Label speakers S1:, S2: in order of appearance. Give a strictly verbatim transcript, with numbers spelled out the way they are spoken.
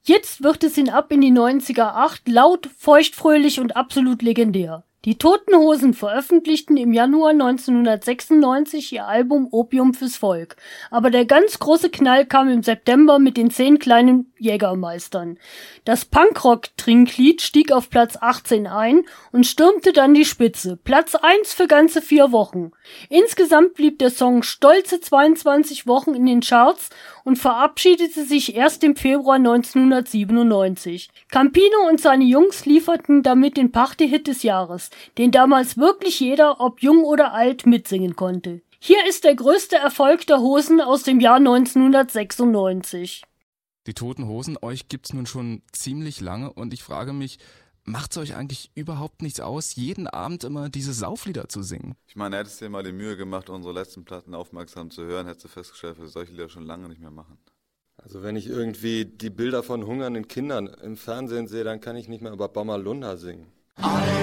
S1: Jetzt wird es hinab in die neunziger acht, laut, feuchtfröhlich und absolut legendär. Die Toten Hosen veröffentlichten im Januar neunzehnhundertsechsundneunzig ihr Album Opium fürs Volk. Aber der ganz große Knall kam im September mit den zehn kleinen Jägermeistern. Das Punkrock-Trinklied stieg auf Platz achtzehn ein und stürmte dann die Spitze. Platz eins für ganze vier Wochen. Insgesamt blieb der Song stolze zweiundzwanzig Wochen in den Charts und verabschiedete sich erst im Februar neunzehnhundertsiebenundneunzig. Campino und seine Jungs lieferten damit den Party-Hit des Jahres, den damals wirklich jeder, ob jung oder alt, mitsingen konnte. Hier ist der größte Erfolg der Hosen aus dem Jahr neunzehnhundertsechsundneunzig.
S2: Die Toten Hosen, euch gibt's nun schon ziemlich lange und ich frage mich, macht's euch eigentlich überhaupt nichts aus, jeden Abend immer diese Sauflieder zu singen?
S3: Ich meine, hättest du dir mal die Mühe gemacht, unsere letzten Platten aufmerksam zu hören, hättest du festgestellt, dass wir solche Lieder schon lange nicht mehr machen.
S4: Also wenn ich irgendwie die Bilder von hungernden Kindern im Fernsehen sehe, dann kann ich nicht mehr über Bommerlunder singen.